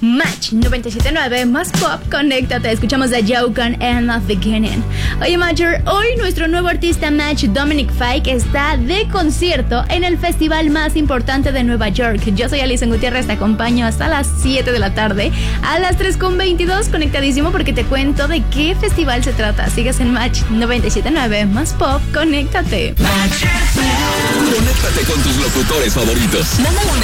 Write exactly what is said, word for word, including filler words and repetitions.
Match noventa y siete punto nueve más pop, conéctate. Escuchamos a Joe con End of Beginning. Oye, Matcher, hoy nuestro nuevo artista Match, Dominic Fike, está de concierto en el festival más importante de Nueva York. Yo soy Alison Gutiérrez, te acompaño hasta las siete de la tarde. A las tres con veintidós, conectadísimo porque te cuento de qué festival se trata. Sigues en Match noventa y siete punto nueve más pop, conéctate. Conéctate con tus locutores favoritos. Mándale un